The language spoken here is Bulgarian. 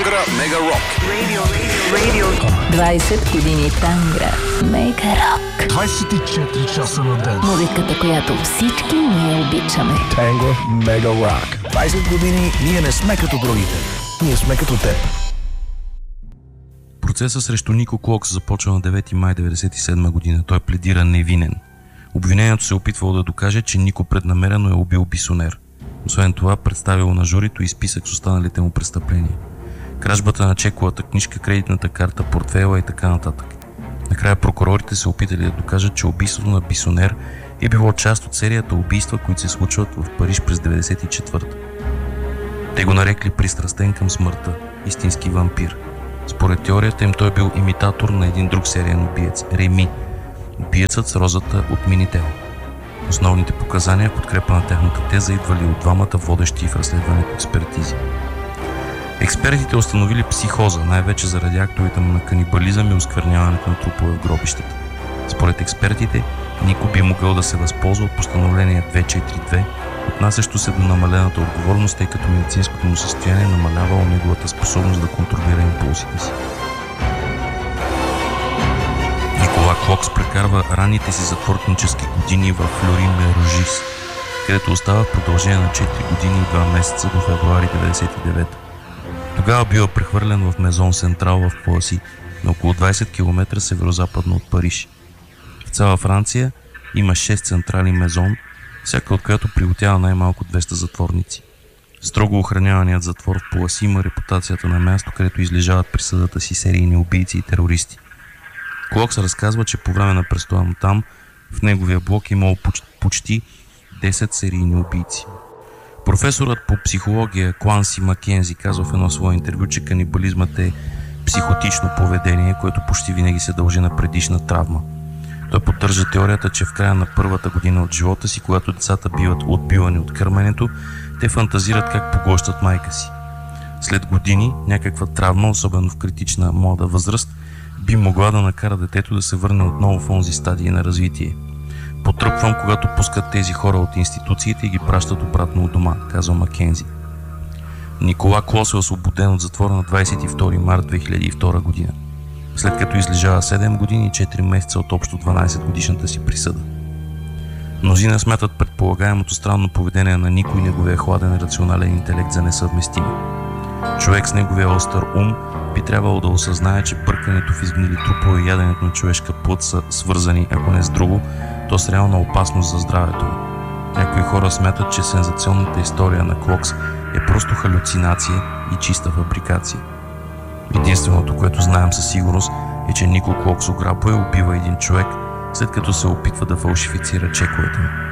Тангра Мега Рок. 20 години Тангра Мега Рок. 24 часа на ден. Музиката, която всички ние обичаме. Тангра Мега Рок. 20 години ние не сме като другите. Ние сме като теб. Процесът срещу Нико Клокс започва на 9 май 1997 година. Той пледира невинен. Обвинението се опитвало да докаже, че Нико преднамерено е убил Бисонер. Освен това, представило на журито и списък с останалите му престъпления. Кражбата на чековата книжка, кредитната карта, портфейла и така нататък. Накрая прокурорите се опитали да докажат, че убийството на Бисонер е било част от серията убийства, които се случват в Париж през 1994. Те го нарекли пристрастен към смъртта, истински вампир. Според теорията им той е бил имитатор на един друг сериен убиец – Реми, убиецът с розата от Минител. Основните показания в подкрепа на тяхната теза идвали от двамата водещи в разследването експертизи. Експертите установили психоза, най-вече заради актовете му на канибализъм и оскверняването на трупове в гробищата. Според експертите, Нико би могъл да се възползва от постановление 242, отнасящо се до намалената отговорност, тъй като медицинското му състояние намалявало неговата способност да контролира импулсите си. Никола Клокс прекарва ранните си затворнически години в Флори-Мерожис, където остава в продължение на 4 години и 2 месеца до февруари 1999. Тогава бива прехвърлен в Мезон Сентрал в Пуаси, на около 20 км северо-западно от Париж. В цяла Франция има 6 централи Мезон, всяка от която приготява най-малко 200 затворници. Строго охраняваният затвор в Пуаси има репутацията на място, където излежават присъдата си серийни убийци и терористи. Клокс разказва, че по време на престоя му там, в неговия блок имало почти 10 серийни убийци. Професорът по психология Куанси Маккензи казва в едно свое интервю, че канибализмът е психотично поведение, което почти винаги се дължи на предишна травма. Той поддържа теорията, че в края на първата година от живота си, когато децата биват отбивани от кърменето, те фантазират как поглъщат майка си. След години, някаква травма, особено в критична млада възраст, би могла да накара детето да се върне отново в онзи стадий на развитие. Потръпвам, когато пускат тези хора от институциите и ги пращат обратно от дома, казва Маккензи. Никола Клокс е освободен от затвора на 22 март 2002 година, след като излежава 7 години и 4 месеца от общо 12 годишната си присъда. Мнозина смятат предполагаемото странно поведение на Нико и неговия хладен рационален интелект за несъвместими. Човек с неговия остър ум би трябвало да осъзнае, че бъркането в изгнили трупове и яденето на човешка плът са свързани, ако не с друго, то с реална опасност за здравето му. Някои хора смятат, че сензационната история на Клокс е просто халюцинация и чиста фабрикация. Единственото, което знаем със сигурност, е, че Нико Клокс ограбва и убива един човек, след като се опитва да фалшифицира чековете му.